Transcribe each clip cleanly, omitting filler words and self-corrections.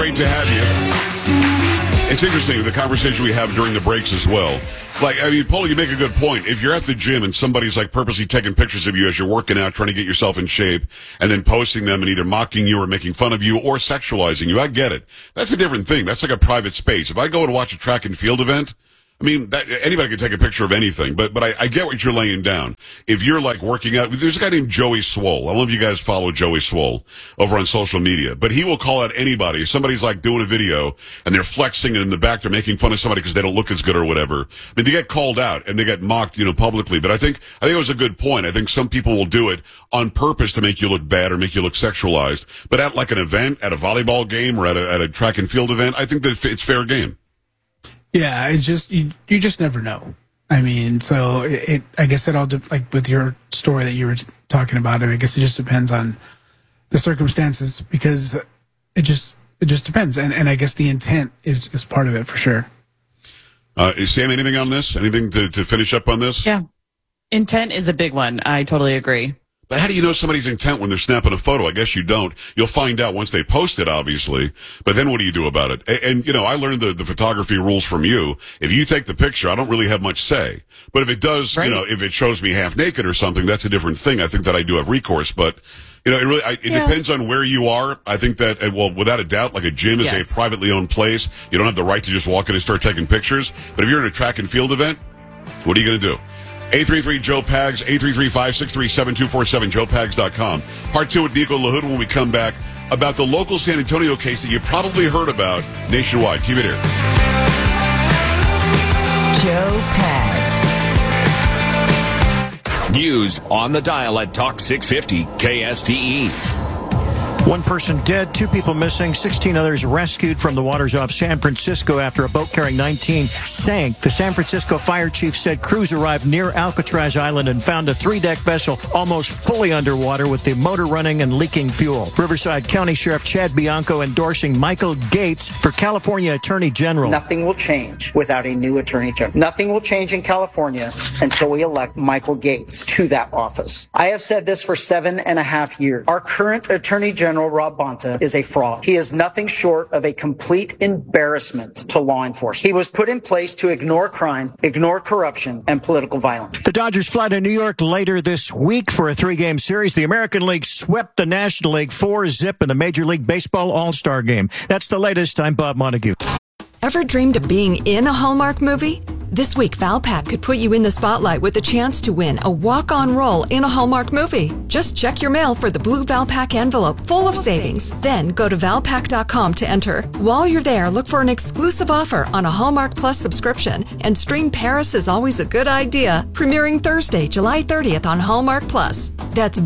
great to have you. It's interesting, the conversation we have during the breaks as well. Like, I mean, Paul, you make a good point. If you're at the gym and somebody's like purposely taking pictures of you as you're working out, trying to get yourself in shape, and then posting them and either mocking you or making fun of you or sexualizing you, I get it. That's a different thing. That's like a private space. If I go and watch a track and field event, I mean, anybody can take a picture of anything, but I get what you're laying down. If you're like working out, there's a guy named Joey Swoll. I don't know if you guys follow Joey Swoll over on social media, but he will call out anybody. If somebody's like doing a video and they're flexing and in the back they're making fun of somebody because they don't look as good or whatever. I mean, they get called out and they get mocked, publicly. But I think it was a good point. I think some people will do it on purpose to make you look bad or make you look sexualized. But at like an event, at a volleyball game or at a track and field event, I think that it's fair game. Yeah, it's just you just never know. I mean, so I guess it all like with your story that you were talking about. I guess it just depends on the circumstances because it just depends, and I guess the intent is part of it for sure. Sam, anything on this? Anything to finish up on this? Yeah, intent is a big one. I totally agree. But how do you know somebody's intent when they're snapping a photo? I guess you don't. You'll find out once they post it, obviously. But then what do you do about it? And I learned the photography rules from you. If you take the picture, I don't really have much say. But if it does, right. If it shows me half naked or something, that's a different thing. I think that I do have recourse. But, it depends on where you are. I think that, without a doubt, like a gym is a privately owned place. You don't have the right to just walk in and start taking pictures. But if you're in a track and field event, what are you going to do? 833-JOE-PAGS, 833-563-7247, joepags.com. Part 2 with Nico LaHood when we come back about the local San Antonio case that you probably heard about nationwide. Keep it here. Joe Pags. News on the dial at Talk 650 KSTE. One person dead, 2 people missing, 16 others rescued from the waters off San Francisco after a boat carrying 19 sank. The San Francisco fire chief said crews arrived near Alcatraz Island and found a 3-deck vessel almost fully underwater with the motor running and leaking fuel. Riverside County Sheriff Chad Bianco endorsing Michael Gates for California Attorney General. Nothing will change without a new Attorney General. Nothing will change in California until we elect Michael Gates to that office. I have said this for 7.5 years. Our current Attorney General, Rob Bonta, is a fraud. He is nothing short of a complete embarrassment to law enforcement. He was put in place to ignore crime, ignore corruption, and political violence. The Dodgers fly to New York later this week for a 3-game series. The American League swept the National League 4-0 in the Major League Baseball All-Star Game. That's the latest. I'm Bob Montague. Ever dreamed of being in a Hallmark movie? This week, Valpak could put you in the spotlight with the chance to win a walk-on role in a Hallmark movie. Just check your mail for the blue Valpak envelope full of savings. Then go to Valpak.com to enter. While you're there, look for an exclusive offer on a Hallmark Plus subscription and stream Paris is Always a Good Idea, premiering Thursday, July 30th on Hallmark Plus. That's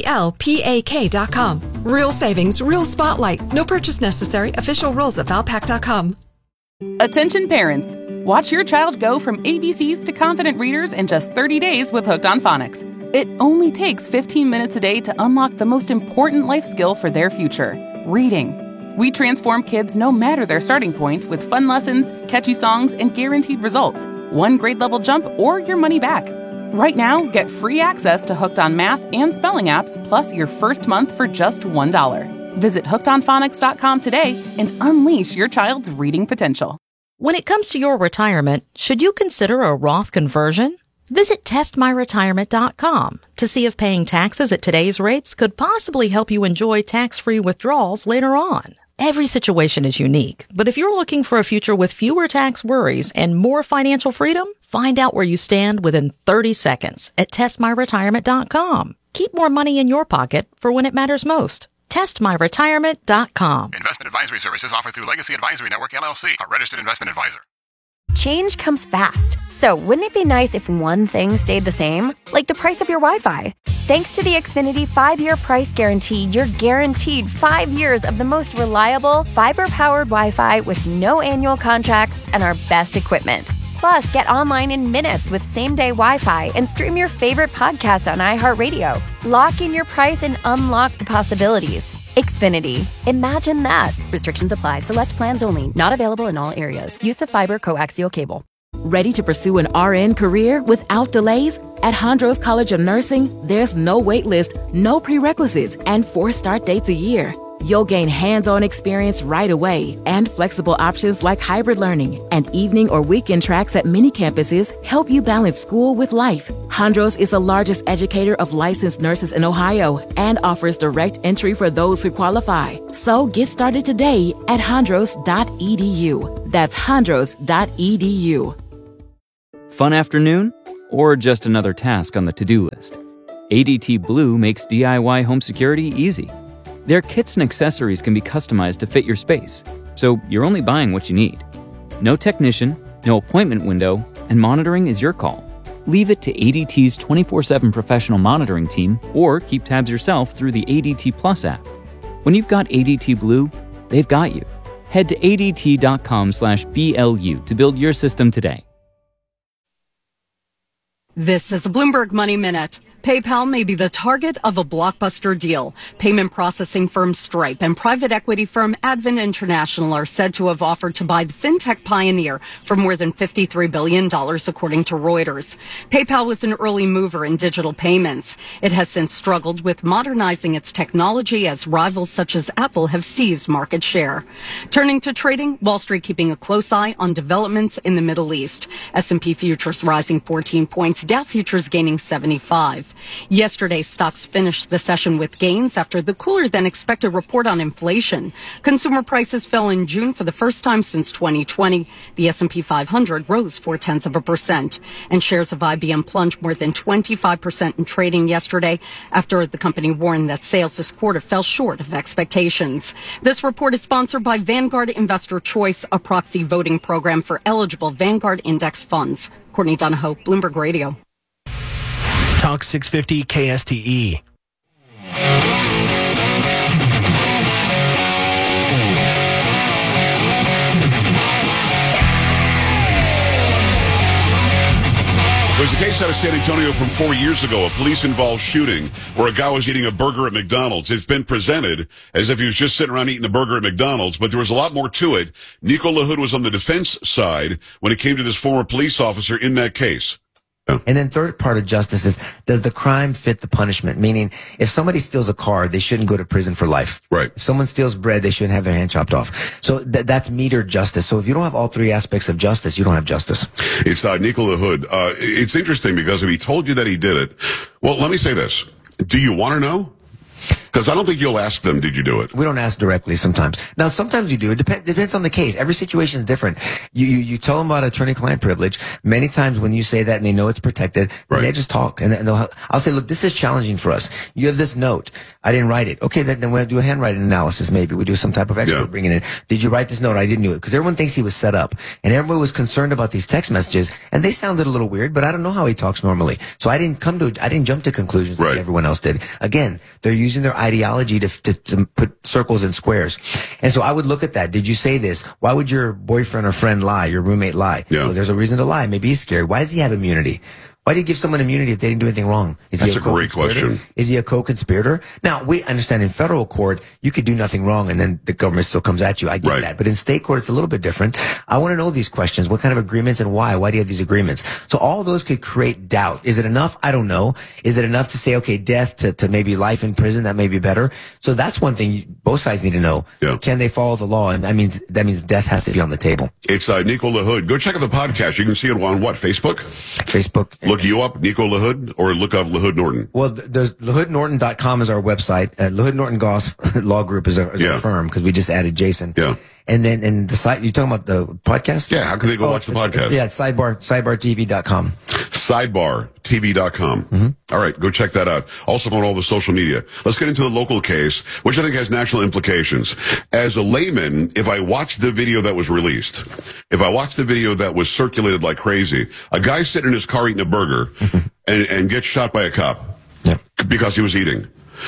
VALPAK.com. Real savings, real spotlight. No purchase necessary. Official rules at Valpak.com. Attention parents. Watch your child go from ABCs to confident readers in just 30 days with Hooked on Phonics. It only takes 15 minutes a day to unlock the most important life skill for their future, reading. We transform kids no matter their starting point with fun lessons, catchy songs, and guaranteed results. One grade level jump or your money back. Right now, get free access to Hooked on Math and Spelling apps, plus your first month for just $1. Visit hookedonphonics.com today and unleash your child's reading potential. When it comes to your retirement, should you consider a Roth conversion? Visit testmyretirement.com to see if paying taxes at today's rates could possibly help you enjoy tax-free withdrawals later on. Every situation is unique, but if you're looking for a future with fewer tax worries and more financial freedom, find out where you stand within 30 seconds at testmyretirement.com. Keep more money in your pocket for when it matters most. TestMyRetirement.com. Investment advisory services offered through Legacy Advisory Network, LLC, a registered investment advisor. Change comes fast. So wouldn't it be nice if one thing stayed the same? Like the price of your Wi-Fi. Thanks to the Xfinity 5-year price guarantee, you're guaranteed 5 years of the most reliable, fiber-powered Wi-Fi with no annual contracts and our best equipment. Plus, get online in minutes with same-day Wi-Fi and stream your favorite podcast on iHeartRadio. Lock in your price and unlock the possibilities. Xfinity. Imagine that. Restrictions apply. Select plans only. Not available in all areas. Use of fiber coaxial cable. Ready to pursue an RN career without delays? At Hondros College of Nursing, there's no wait list, no prerequisites, and 4 start dates a year. You'll gain hands-on experience right away and flexible options like hybrid learning and evening or weekend tracks at many campuses help you balance school with life. Hondros is the largest educator of licensed nurses in Ohio and offers direct entry for those who qualify. So get started today at hondros.edu. That's hondros.edu. Fun afternoon? Or just another task on the to-do list? ADT Blue makes DIY home security easy. Their kits and accessories can be customized to fit your space, so you're only buying what you need. No technician, no appointment window, and monitoring is your call. Leave it to ADT's 24/7 professional monitoring team or keep tabs yourself through the ADT Plus app. When you've got ADT Blue, they've got you. Head to ADT.com/BLU to build your system today. This is a Bloomberg Money Minute. PayPal may be the target of a blockbuster deal. Payment processing firm Stripe and private equity firm Advent International are said to have offered to buy the fintech pioneer for more than $53 billion, according to Reuters. PayPal was an early mover in digital payments. It has since struggled with modernizing its technology as rivals such as Apple have seized market share. Turning to trading, Wall Street keeping a close eye on developments in the Middle East. S&P futures rising 14 points, Dow futures gaining 75. Yesterday, stocks finished the session with gains after the cooler than expected report on inflation. Consumer prices fell in June for the first time since 2020. The S&P 500 rose 0.4%, and shares of IBM plunged more than 25% in trading yesterday after the company warned that sales this quarter fell short of expectations. This report is sponsored by Vanguard Investor Choice, a proxy voting program for eligible Vanguard index funds. Courtney Donahoe, Bloomberg Radio. Talk 650 KSTE. There's a case out of San Antonio from 4 years ago, a police-involved shooting where a guy was eating a burger at McDonald's. It's been presented as if he was just sitting around eating a burger at McDonald's, but there was a lot more to it. Nico LaHood was on the defense side when it came to this former police officer in that case. And then third part of justice is, does the crime fit the punishment? Meaning, if somebody steals a car, they shouldn't go to prison for life. Right. If someone steals bread, they shouldn't have their hand chopped off. So that's metered justice. So if you don't have all three aspects of justice, you don't have justice. It's Nico LaHood. It's interesting because if he told you that he did it, well, let me say this. Do you want to know? Because I don't think you'll ask them, did you do it? We don't ask directly sometimes. Now, sometimes you do. It depends on the case. Every situation is different. You tell them about attorney-client privilege. Many times when you say that and they know it's protected, right, they just talk. And I'll say, look, this is challenging for us. You have this note. I didn't write it. Okay, then we'll do a handwriting analysis maybe. We do some type of expert bringing it in. Did you write this note? I didn't do it. Because everyone thinks he was set up. And everyone was concerned about these text messages. And they sounded a little weird, but I don't know how he talks normally. So I didn't jump to conclusions like everyone else did. Again, they're using their ideology to put circles and squares. And so I would look at that. Did you say this? Why would your boyfriend or friend lie? Your roommate lie? Yeah. Well, there's a reason to lie. Maybe he's scared. Why does he have immunity? Why do you give someone immunity if they didn't do anything wrong? That's a great question. Is he a co-conspirator? Now, we understand in federal court, you could do nothing wrong and then the government still comes at you. I get that. But in state court, it's a little bit different. I want to know these questions. What kind of agreements and why? Why do you have these agreements? So all those could create doubt. Is it enough? I don't know. Is it enough to say, okay, death to maybe life in prison? That may be better. So that's one thing both sides need to know. Yeah. Can they follow the law? And that means death has to be on the table. It's Nico LaHood. Go check out the podcast. You can see it on what? Facebook? Facebook. Look you up, Nico LaHood, or look up LaHood Norton. Well, there's LaHoodNorton.com is our website. LaHood Norton Goss Law Group is our firm because we just added Jason. Yeah. And then the site, you're talking about the podcast? Yeah. How can they go watch the podcast? Yeah, it's sidebartv.com. Sidebartv.com. Mm-hmm. All right. Go check that out. Also on all the social media. Let's get into the local case, which I think has national implications. As a layman, if I watched the video that was released, if I watched the video that was circulated like crazy, a guy sitting in his car eating a burger and gets shot by a cop because he was eating.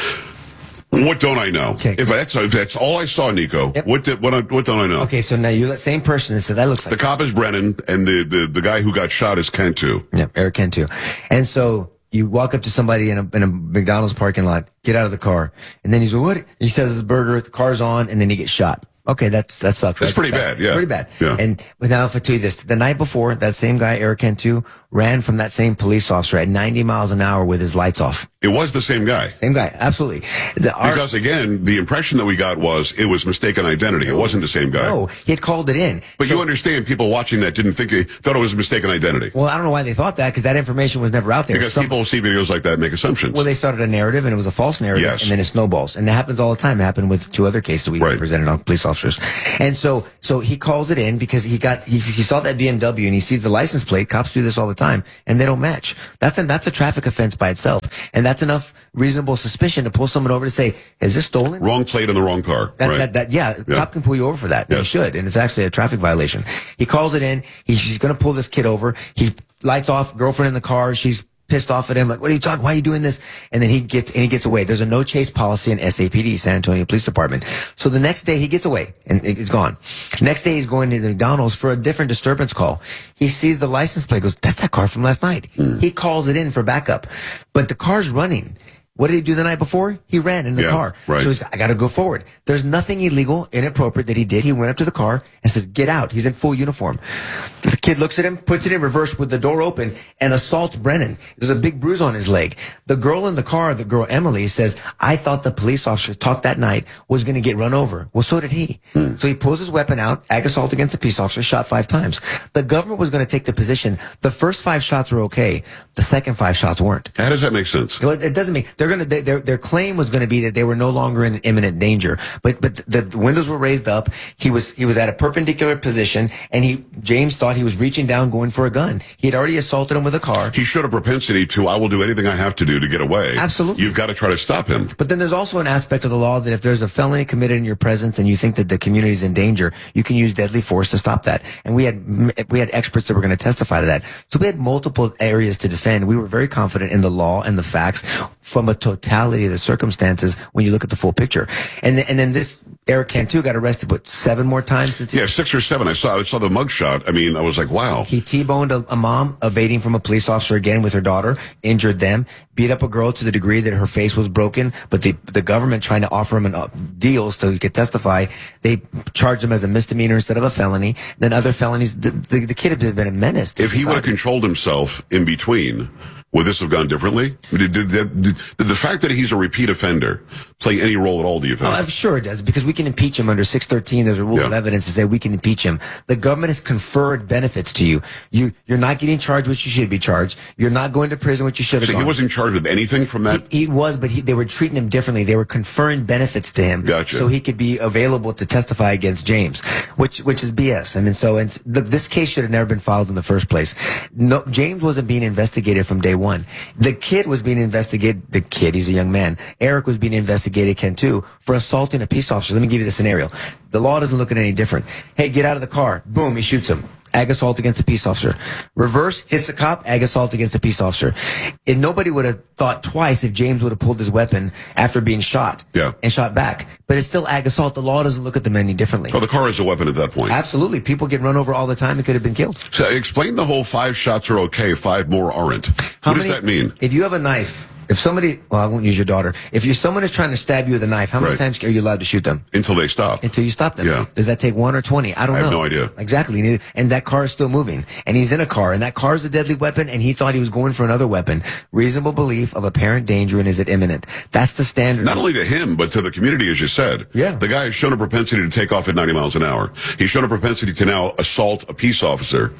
What don't I know? Okay. If that's all I saw, Nico, what don't I know? Okay, so now you're that same person that said that looks like the cop is Brennan, and the guy who got shot is Cantu. Yeah, Eric Cantu. And so you walk up to somebody in a McDonald's parking lot, get out of the car, and then he's like, what? He says his burger, the car's on, and then he gets shot. Okay, that sucks. That's pretty bad, yeah. Pretty bad. Yeah. And now if I tell you this, the night before, that same guy, Eric Cantu, ran from that same police officer at 90 miles an hour with his lights off. It was the same guy. Same guy, absolutely. Because again, the impression that we got was it was mistaken identity. It wasn't the same guy. No, he had called it in. But you understand, people watching that thought it was a mistaken identity. Well, I don't know why they thought that, because that information was never out there. Because people see videos like that and make assumptions. Well, they started a narrative, and it was a false narrative, and then it snowballs. And that happens all the time. It happened with 2 other cases we represented on police officers. And so he calls it in because he saw that BMW, and he sees the license plate. Cops do this all the time, and they don't match. That's a traffic offense by itself. And that's enough reasonable suspicion to pull someone over to say, is this stolen? Wrong plate in the wrong car. Cop can pull you over for that. And he should, and it's actually a traffic violation. He calls it in. He's going to pull this kid over. He lights off, girlfriend in the car. She's pissed off at him, like, what are you talking? Why are you doing this? And then he gets away. There's a no chase policy in SAPD, San Antonio Police Department. So the next day he gets away and it's gone. Next day he's going to the McDonald's for a different disturbance call. He sees the license plate, goes, that's that car from last night. He calls it in for backup, but the car's running. What did he do the night before? He ran in the car. Right. So I got to go forward. There's nothing illegal, inappropriate that he did. He went up to the car and said, get out. He's in full uniform. The kid looks at him, puts it in reverse with the door open, and assaults Brennan. There's a big bruise on his leg. The girl in the car, the girl Emily, says, I thought the police officer talked that night was going to get run over. Well, so did he. So he pulls his weapon out, ag assault against a peace officer, shot 5 times. The government was going to take the position. The first 5 shots were okay. The second 5 shots weren't. How does that make sense? Well, it doesn't make. Their claim was going to be that they were no longer in imminent danger, but the windows were raised up. He was at a perpendicular position, and James thought he was reaching down, going for a gun. He had already assaulted him with a car. He showed a propensity to, I will do anything I have to do to get away. Absolutely. You've got to try to stop him. But then there's also an aspect of the law that if there's a felony committed in your presence and you think that the community is in danger, you can use deadly force to stop that. And we had experts that were going to testify to that. So we had multiple areas to defend. We were very confident in the law and the facts from a totality of the circumstances when you look at the full picture. And then this Eric Cantu got arrested, 7 more times? 6 or 7. I saw the mugshot. I mean, I was like, wow. He T-boned a mom evading from a police officer again with her daughter, injured them, beat up a girl to the degree that her face was broken, but the government trying to offer him deals so he could testify, they charged him as a misdemeanor instead of a felony. Then other felonies, the kid had been a menace to If he would have society. controlled himself in between, would this have gone differently? Did the fact that he's a repeat offender play any role at all, do you think? Oh, I'm sure it does, because we can impeach him under 613. There's a rule of evidence to say we can impeach him. The government has conferred benefits to you. You're not getting charged what you should be charged. You're not going to prison what you should have So gone. he wasn't charged with anything from that? He was, but they were treating him differently. They were conferring benefits to him. Gotcha. So he could be available to testify against James, which is BS. I mean, this case should have never been filed in the first place. No, James wasn't being investigated from day one. The kid was being investigated. The kid, he's a young man. Eric was being investigated, Ken too, for assaulting a peace officer. Let me give you the scenario. The law doesn't look at any different. Hey, get out of the car. Boom, he shoots him. Ag assault against a peace officer. Reverse, hits the cop, ag assault against a peace officer. And nobody would have thought twice if James would have pulled his weapon after being shot and shot back. But it's still ag assault. The law doesn't look at the men any differently. Oh, the car is a weapon at that point. Absolutely. People get run over all the time and could have been killed. So explain the whole 5 shots are okay, 5 more aren't. What does that mean? If you have a knife, if somebody, well, I won't use your daughter. If someone is trying to stab you with a knife, how many times are you allowed to shoot them? Until they stop. Until you stop them. Yeah. Does that take 1 or 20? I don't know. I have no idea. Exactly. And that car is still moving. And he's in a car, and that car is a deadly weapon, and he thought he was going for another weapon. Reasonable belief of apparent danger, and is it imminent? That's the standard. Not only to him, but to the community, as you said. Yeah. The guy has shown a propensity to take off at 90 miles an hour. He's shown a propensity to now assault a peace officer.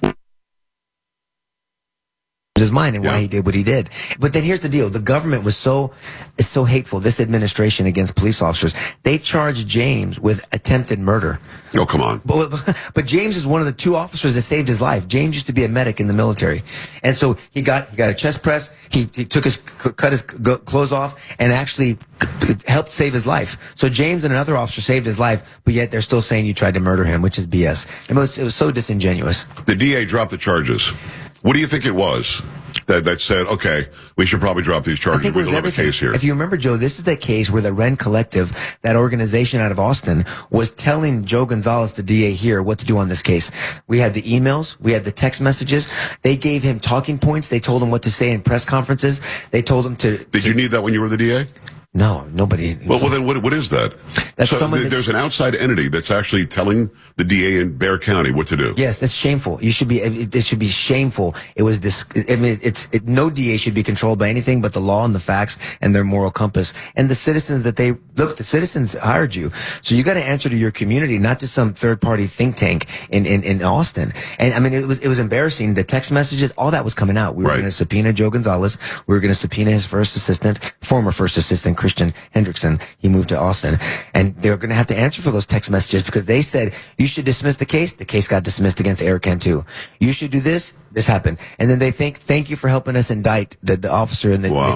His mind and why he did what he did. But then here's the deal. The government was so hateful, this administration against police officers. They charged James with attempted murder. Oh, come on. But James is one of the 2 officers that saved his life. James used to be a medic in the military. And so he got a chest press. He cut his clothes off and actually helped save his life. So James and another officer saved his life, but yet they're still saying you tried to murder him, which is BS. It was so disingenuous. The DA dropped the charges. What do you think it was that said, okay, we should probably drop these charges? We don't have a case here. If you remember, Joe, this is the case where the Ren Collective, that organization out of Austin, was telling Joe Gonzalez, the DA here, what to do on this case. We had the emails. We had the text messages. They gave him talking points. They told him what to say in press conferences. They told him to... Did you need that when you were the DA? No, nobody. Well, then what is that? That's so someone there's an outside entity that's actually telling the DA in Bexar County what to do. Yes, that's shameful. It should be shameful. It was this. I mean, no DA should be controlled by anything but the law and the facts and their moral compass and the citizens that they look. The citizens hired you, so you got to answer to your community, not to some third party think tank in Austin. And I mean, it was embarrassing. The text messages, all that was coming out. We were going to subpoena Joe Gonzalez. We were going to subpoena his former first assistant, Christian Hendrickson. He moved to Austin, and they're going to have to answer for those text messages because they said you should dismiss the case. The case got dismissed against Eric Cantu. You should do this. This happened, and then they thank you for helping us indict the officer and the